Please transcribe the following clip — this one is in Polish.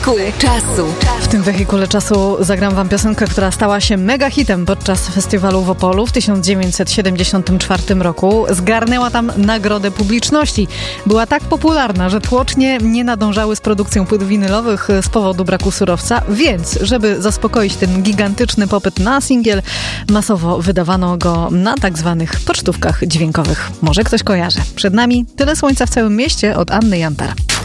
Wehikuł czasu. W tym wehikule czasu zagram wam piosenkę, która stała się mega hitem podczas festiwalu w Opolu w 1974 roku. Zgarnęła tam nagrodę publiczności. Była tak popularna, że tłocznie nie nadążały z produkcją płyt winylowych z powodu braku surowca, więc żeby zaspokoić ten gigantyczny popyt na singiel, masowo wydawano go na tak zwanych pocztówkach dźwiękowych. Może ktoś kojarzy. Przed nami Tyle słońca w całym mieście od Anny Jantara.